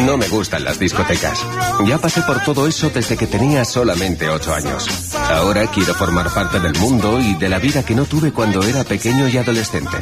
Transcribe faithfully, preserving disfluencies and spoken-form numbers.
No me gustan las discotecas. Ya pasé por todo eso desde que tenía solamente ocho años. Ahora quiero formar parte del mundo y de la vida que no tuve cuando era pequeño y adolescente.